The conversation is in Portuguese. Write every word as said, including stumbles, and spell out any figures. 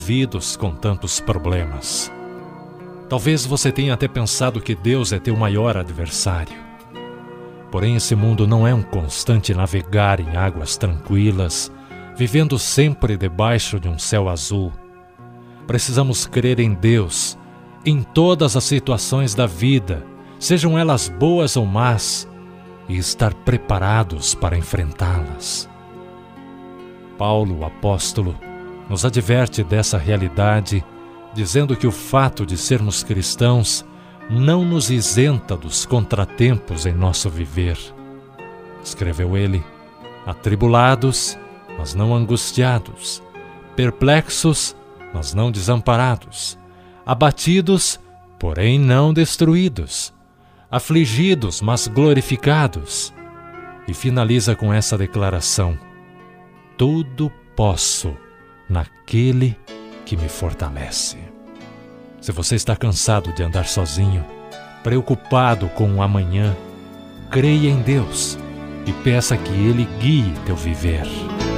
vidos com tantos problemas. Talvez você tenha até pensado que Deus é teu maior adversário. Porém, esse mundo não é um constante navegar em águas tranquilas, vivendo sempre debaixo de um céu azul. Precisamos crer em Deus, em todas as situações da vida, sejam elas boas ou más, e estar preparados para enfrentá-las. Paulo, o apóstolo, nos adverte dessa realidade, dizendo que o fato de sermos cristãos não nos isenta dos contratempos em nosso viver. Escreveu ele: atribulados, mas não angustiados, perplexos, mas não desamparados, abatidos, porém não destruídos, afligidos, mas glorificados. E finaliza com essa declaração: tudo posso naquele que me fortalece. Se você está cansado de andar sozinho, preocupado com o amanhã, creia em Deus e peça que Ele guie teu viver.